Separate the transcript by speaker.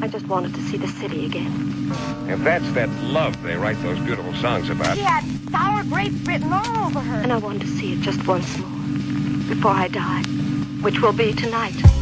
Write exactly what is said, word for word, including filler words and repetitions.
Speaker 1: I just wanted to see the city again.
Speaker 2: If that's that love they write those beautiful songs about.
Speaker 3: She had sour grapes written all over her.
Speaker 1: And I wanted to see it just once more, before I die, which will be tonight.